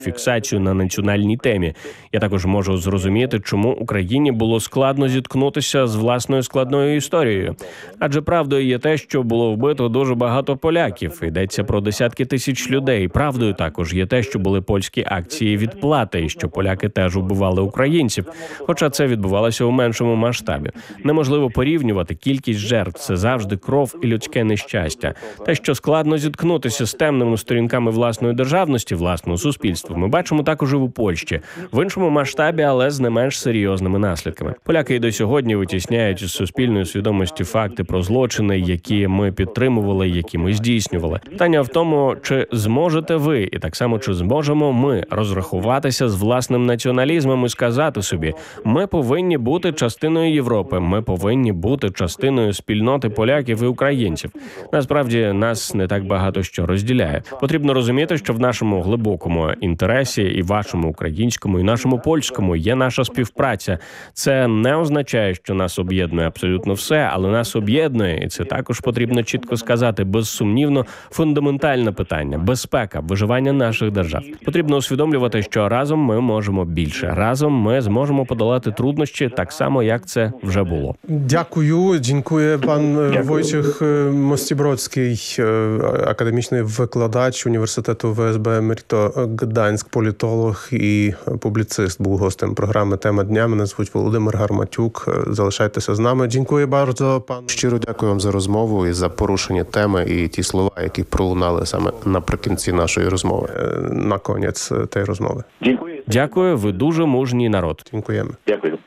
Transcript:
фіксацію на національній темі. Я також можу зрозуміти, чому Україні було складно зіткнутися з власною складною історією. Адже правдою є те, що було вбито дуже багато поляків. Йдеться про десятки тисяч людей. Правдою також є те, що були польські акції відплати, і що поляки теж убивали українців. Хоча це відбувалося у меншому масштабі. Неможливо порівнювати кількість жертв. Це завжди кров і людське нещастя. Те, що складно зіткнутися з темними сторінками власної державності, власного суспільства, ми бачимо також і у Польщі. В іншому масштабі, але з не менш серйозними наслідками. Поляки і до сьогодні витісняють із суспільної свідомості факти про злочини, які ми підтримували, які ми здійснювали. Питання в тому, чи зможете ви, і так само, чи зможемо ми розрахуватися з власним націоналізмом і сказати собі, ми повинні бути частиною Європи, ми повинні бути частиною спільноти поляків і українців. Насправді, нас не так багато що розділяє. Потрібно розуміти, що в нашому глибокому інтересі, і вашому українському, і нашому польському, є наша співпраця. Це не означає, що нас об'єднує абсолютно все, але нас об'єднує, і це також потрібно чітко сказати, безсумнівно, фундаментальне питання – безпека, виживання наших держав. Потрібно усвідомлювати, що разом ми можемо більше. Разом ми зможемо подолати труднощі так само, як це вже було. Дякую. Дякую, пан Войciech Мостібродський, академічний викладач університету ВСБ Мірто Гданськ, політолог і публіцист, був гостем програми «Тема дня». Мене звуть Володимир Гарматюк. Залишайтеся з нами. Дякую bardzo, пан. Щиро дякую вам за розмову і за порушення теми і ті слова, які пролунали саме наприкінці нашої розмови, на кінець тієї розмови. Дякую, ви дуже мужній народ. Дякуємо. Дякую.